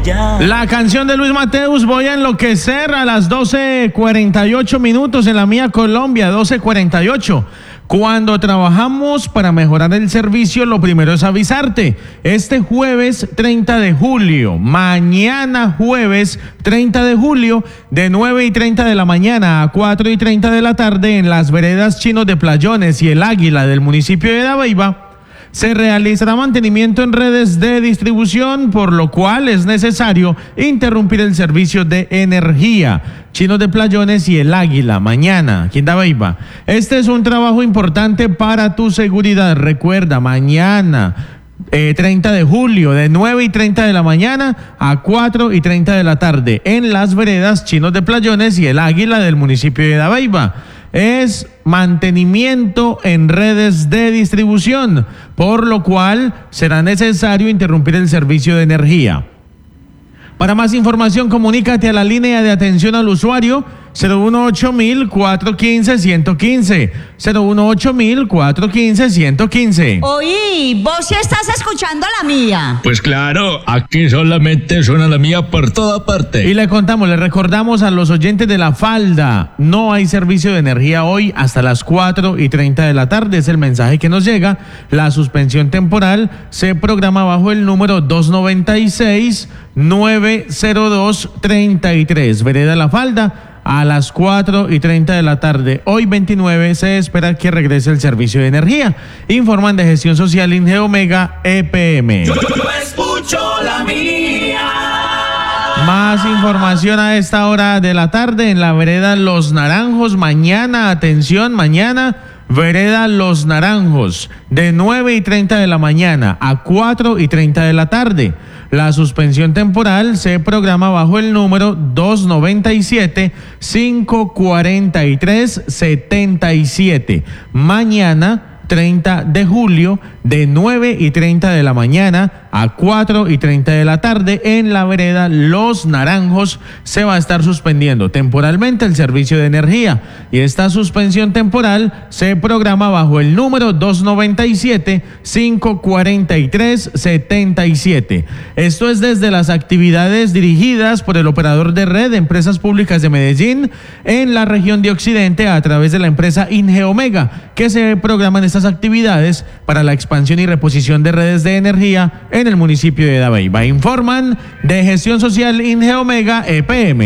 ya. La canción de Luis Mateus, Voy a enloquecer, a las 12:48 minutos en la mía Colombia, 12:48. Cuando trabajamos para mejorar el servicio, lo primero es avisarte. Este jueves 30 de julio, mañana jueves 30 de julio, de 9:30 de la mañana a 4:30 de la tarde, en las veredas Chinos de Playones y El Águila del municipio de Dabeiba, se realizará mantenimiento en redes de distribución, por lo cual es necesario interrumpir el servicio de energía. Chinos de Playones y El Águila, mañana, aquí en Dabeiba. Este es un trabajo importante para tu seguridad. Recuerda, mañana, 30 de julio, de 9:30 de la mañana a 4:30 de la tarde, en las veredas Chinos de Playones y El Águila del municipio de Dabeiba. Es mantenimiento en redes de distribución, por lo cual será necesario interrumpir el servicio de energía. Para más información, comunícate a la línea de atención al usuario 018-415-115, 018-415-115. Oí, vos sí estás escuchando la mía. Pues claro, aquí solamente suena la mía por toda parte. Y le recordamos a los oyentes de La Falda, no hay servicio de energía hoy hasta las 4:30 de la tarde, es el mensaje que nos llega. La suspensión temporal se programa bajo el número 296-902-33, vereda La Falda, a las 4:30 de la tarde. Hoy 29 se espera que regrese el servicio de energía. Informan de Gestión Social Ingeomega EPM. Yo escucho la mía. Más información a esta hora de la tarde en la vereda Los Naranjos. Mañana, atención, mañana, vereda Los Naranjos, de 9:30 de la mañana a 4:30 de la tarde. La suspensión temporal se programa bajo el número 297-543-77. Mañana, 30 de julio, de 9:30 de la mañana a 4:30 de la tarde, en la vereda Los Naranjos, se va a estar suspendiendo temporalmente el servicio de energía, y esta suspensión temporal se programa bajo el número 297-543-77. Esto es desde las actividades dirigidas por el operador de red de Empresas Públicas de Medellín en la región de Occidente, a través de la empresa Ingeomega, que se programan estas actividades para la expansión y reposición de redes de energía en el municipio de Dabeiba. Informan de Gestión Social Ingeomega EPM.